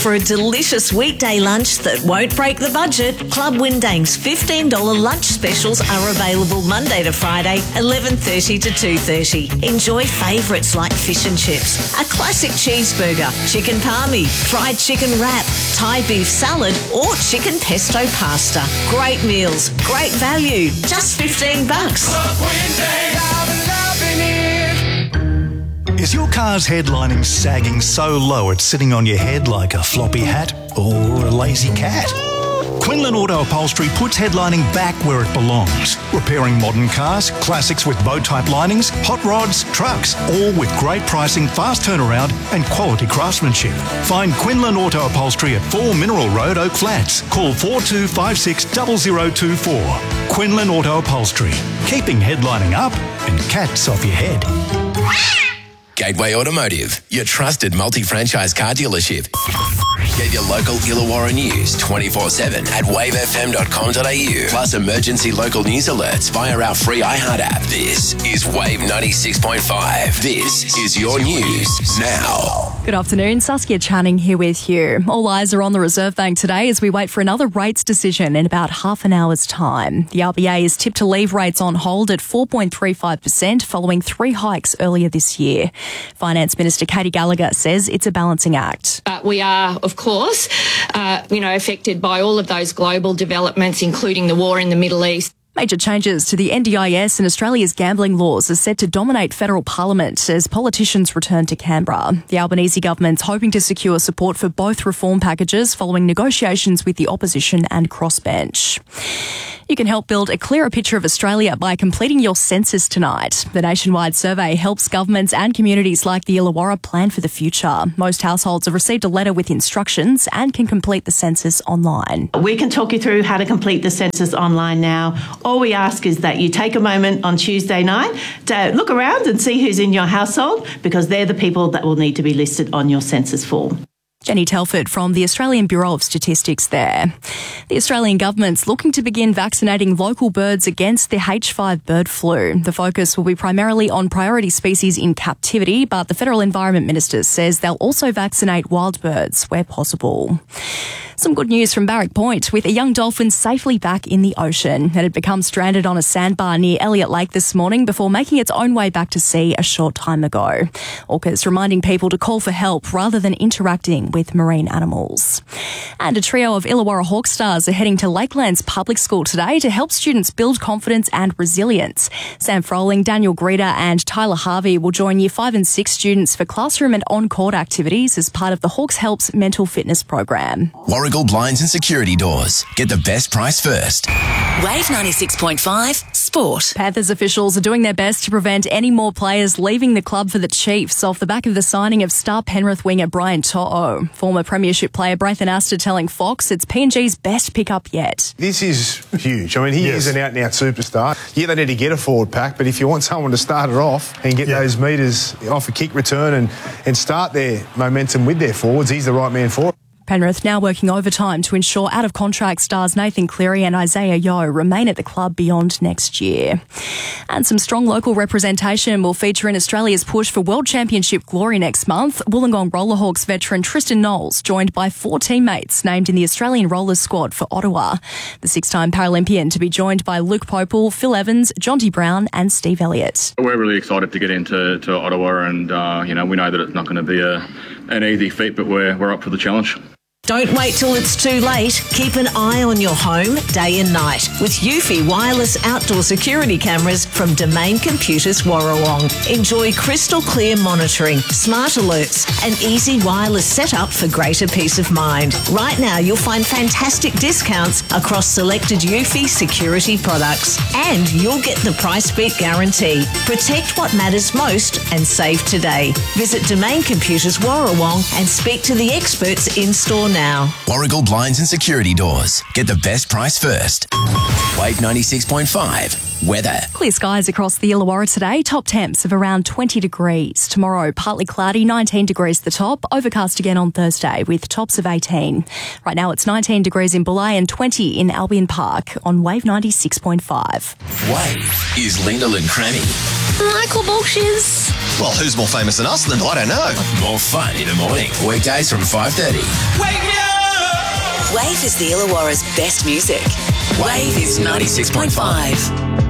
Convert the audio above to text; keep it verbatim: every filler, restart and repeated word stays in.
For a delicious weekday lunch that won't break the budget, Club Windang's fifteen dollars lunch specials are available Monday to Friday, eleven thirty to two thirty. Enjoy favourites like fish and chips, a classic cheeseburger, chicken palmy, fried chicken wrap, Thai beef salad or chicken pesto pasta. Great meals, great value, just fifteen bucks. Club Windang, I'm loving it. Is your car's headlining sagging so low it's sitting on your head like a floppy hat or a lazy cat? Quinlan Auto Upholstery puts headlining back where it belongs. Repairing modern cars, classics with bow-type linings, hot rods, trucks, all with great pricing, fast turnaround and quality craftsmanship. Find Quinlan Auto Upholstery at four Mineral Road, Oak Flats. Call four two five six zero zero two four. Quinlan Auto Upholstery. Keeping headlining up and cats off your head. Gateway Automotive, your trusted multi-franchise car dealership. Get your local Illawarra news twenty-four seven at wave f m dot com dot a u. Plus emergency local news alerts via our free iHeart app. This is Wave ninety-six point five. This is your news now. Good afternoon, Saskia Channing here with you. All eyes are on the Reserve Bank today as we wait for another rates decision in about half an hour's time. The R B A is tipped to leave rates on hold at four point three five percent following three hikes earlier this year. Finance Minister Katie Gallagher says it's a balancing act. Uh, we are, of course, uh, you know, affected by all of those global developments, including the war in the Middle East. Major changes to the N D I S and Australia's gambling laws are set to dominate federal parliament as politicians return to Canberra. The Albanese government's hoping to secure support for both reform packages following negotiations with the opposition and crossbench. You can help build a clearer picture of Australia by completing your census tonight. The nationwide survey helps governments and communities like the Illawarra plan for the future. Most households have received a letter with instructions and can complete the census online. We can talk you through how to complete the census online now. All we ask is that you take a moment on Tuesday night to look around and see who's in your household, because they're the people that will need to be listed on your census form. Jenny Telford from the Australian Bureau of Statistics there. The Australian government's looking to begin vaccinating local birds against the H five bird flu. The focus will be primarily on priority species in captivity, but the Federal Environment Minister says they'll also vaccinate wild birds where possible. Some good news from Barrack Point, with a young dolphin safely back in the ocean. It had become stranded on a sandbar near Elliott Lake this morning before making its own way back to sea a short time ago. AUKUS reminding people to call for help rather than interacting with marine animals. And a trio of Illawarra Hawk stars are heading to Lakelands Public School today to help students build confidence and resilience. Sam Froling, Daniel Greeder and Tyler Harvey will join Year five and six students for classroom and on-court activities as part of the Hawks Helps mental fitness program. Warragul Blinds and Security Doors. Get the best price first. Wave ninety-six point five Sport. Panthers officials are doing their best to prevent any more players leaving the club for the Chiefs off the back of the signing of star Penrith winger Brian To'o. Former premiership player Braithen Astor telling Fox it's P N G's best pickup yet. This is huge. I mean, he yes. is an out-and-out superstar. Yeah, they need to get a forward pack, but if you want someone to start it off and get yeah. those metres off a kick return and, and start their momentum with their forwards, he's the right man for it. Penrith now working overtime to ensure out-of-contract stars Nathan Cleary and Isaiah Yeo remain at the club beyond next year. And some strong local representation will feature in Australia's push for World Championship glory next month. Wollongong Rollerhawks veteran Tristan Knowles joined by four teammates named in the Australian Rollers squad for Ottawa. The six-time Paralympian to be joined by Luke Popel, Phil Evans, Jonty Brown and Steve Elliott. We're really excited to get into to Ottawa and, uh, you know, we know that it's not going to be a, an easy feat, but we're, we're up for the challenge. Don't wait till it's too late. Keep an eye on your home day and night with Eufy wireless outdoor security cameras from Domain Computers Warrawong. Enjoy crystal clear monitoring, smart alerts and easy wireless setup for greater peace of mind. Right now you'll find fantastic discounts across selected Eufy security products and you'll get the price beat guarantee. Protect what matters most and save today. Visit Domain Computers Warrawong and speak to the experts in store now. Warragul Blinds and Security Doors. Get the best price first. Wave ninety-six point five. Weather. Clear skies across the Illawarra today. Top temps of around twenty degrees. Tomorrow, partly cloudy, nineteen degrees the top. Overcast again on Thursday with tops of eighteen. Right now it's nineteen degrees in Bulli and twenty in Albion Park on Wave ninety-six point five. Wave is Linda Crammy. Michael Bullshiz. Well, who's more famous than us then? I don't know. More fun in the morning. Weekdays from five thirty. Wake me up! Wave is the Illawarra's best music. Wave is ninety-six point five.